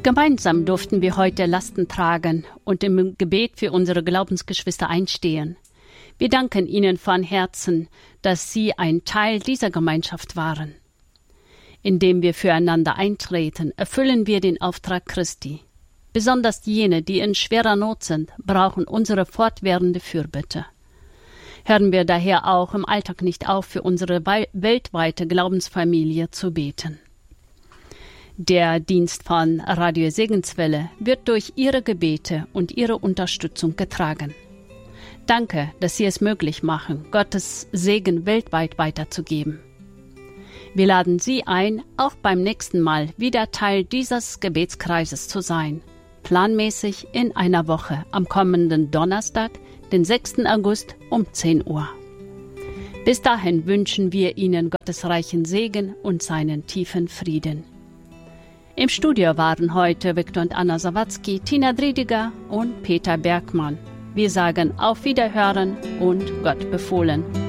Gemeinsam durften wir heute Lasten tragen und im Gebet für unsere Glaubensgeschwister einstehen. Wir danken Ihnen von Herzen, dass Sie ein Teil dieser Gemeinschaft waren. Indem wir füreinander eintreten, erfüllen wir den Auftrag Christi. Besonders jene, die in schwerer Not sind, brauchen unsere fortwährende Fürbitte. Hören wir daher auch im Alltag nicht auf, für unsere weltweite Glaubensfamilie zu beten. Der Dienst von Radio Segenswelle wird durch Ihre Gebete und Ihre Unterstützung getragen. Danke, dass Sie es möglich machen, Gottes Segen weltweit weiterzugeben. Wir laden Sie ein, auch beim nächsten Mal wieder Teil dieses Gebetskreises zu sein. Planmäßig in einer Woche am kommenden Donnerstag, den 6. August um 10 Uhr. Bis dahin wünschen wir Ihnen Gottes reichen Segen und seinen tiefen Frieden. Im Studio waren heute Viktor und Anna Sawatzki, Tina Driediger und Peter Bergmann. Wir sagen auf Wiederhören und Gott befohlen.